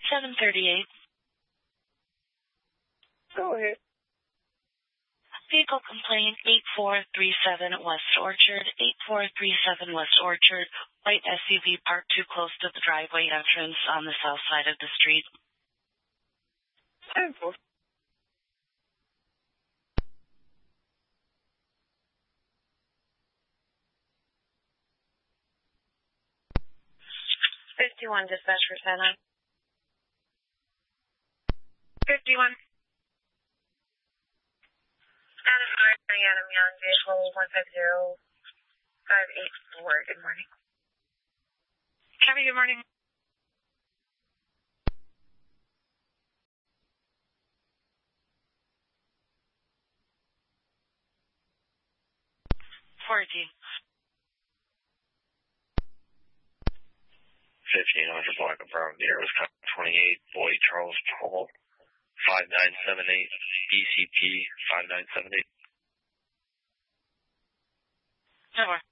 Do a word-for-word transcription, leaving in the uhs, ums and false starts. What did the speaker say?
seven thirty-eight. Go ahead. Vehicle complaint eight four three seven West Orchard, eight four three seven West Orchard. White S U V parked too close to the driveway entrance on the south side of the street. ten four. fifty-one dispatch for Santa. fifty-one. Adam Gardner, Adam Young, vehicle one five zero five eight four. Good morning. Kathy, good morning. fourteen. fifteen on for Black and Brown Deer, Wisconsin twenty-eight, Boy Charles Paul, five nine seven eight, B C P five nine seven eight. No more.